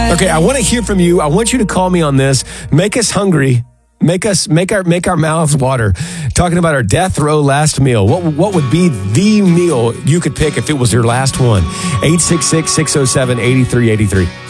Okay, I want to hear from you. I want you to call me on this. Make us hungry. Make our mouths water. Talking about our death row last meal. What would be the meal you could pick if it was your last one? 866-607-8383.